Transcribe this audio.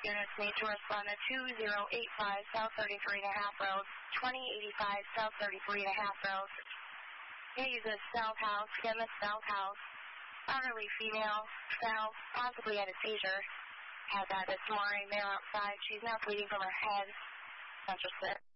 units need to respond to 2085 South 33.5 Road, 2085 South 33.5 Road. Hayes is South House, Kim is South House. Elderly female, South, possibly had a seizure. Had that this morning. Male outside. She's now bleeding from her head. Not just it.